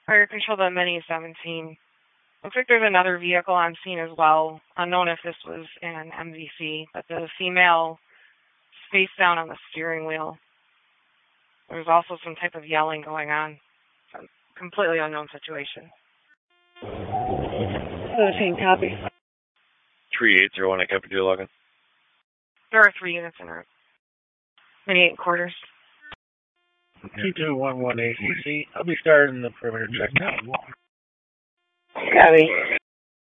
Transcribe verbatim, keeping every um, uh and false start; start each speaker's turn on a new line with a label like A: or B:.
A: Fire control to Mini seventeen. Looks like there's another vehicle on scene as well. Unknown if this was an M V C, but the female spaced down on the steering wheel. There's also some type of yelling going on. It's a completely unknown situation.
B: thirteen, copy.
C: three eight zero one, I copy your login.
A: There are three units en route. Mini eight quarters.
B: two two one one A C C. I'll be starting the perimeter check now. Copy.